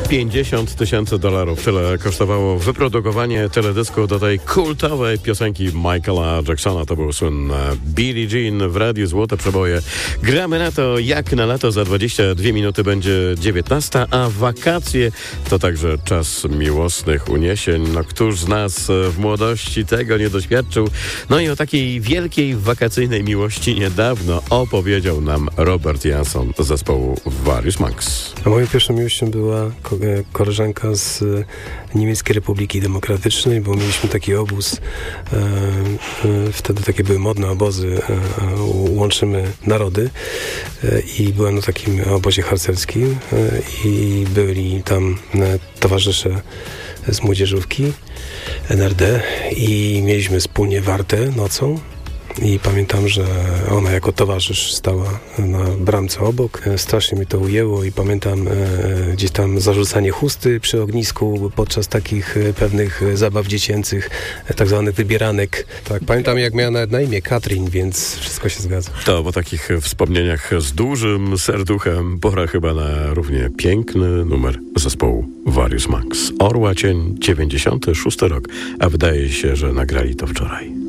$50,000. Tyle kosztowało wyprodukowanie teledysku do tej kultowej piosenki Michaela Jacksona. To był słynny Billie Jean w Radiu Złote Przeboje. Gramy na to jak na lato. Za 22 minuty będzie 19, a wakacje to także czas miłosnych uniesień. No któż z nas w młodości tego nie doświadczył? No i o takiej wielkiej wakacyjnej miłości niedawno opowiedział nam Robert Jansson z zespołu Various Monks. A moją pierwszą miłością była koleżanka z Niemieckiej Republiki Demokratycznej, bo mieliśmy taki obóz, wtedy takie były modne obozy, łączymy narody, i byłem na takim obozie harcerskim i byli tam towarzysze z młodzieżówki NRD i mieliśmy wspólnie wartę nocą. I pamiętam, że ona jako towarzysz stała na bramce obok. Strasznie mnie to ujęło i pamiętam gdzieś tam zarzucanie chusty przy ognisku podczas takich pewnych zabaw dziecięcych, tak zwanych wybieranek. Tak, pamiętam jak miała nawet na imię Katrin, więc wszystko się zgadza. To po takich wspomnieniach z dużym serduchem pora chyba na równie piękny numer zespołu Various Monks. Orła Cień, 96 rok, a wydaje się, że nagrali to wczoraj.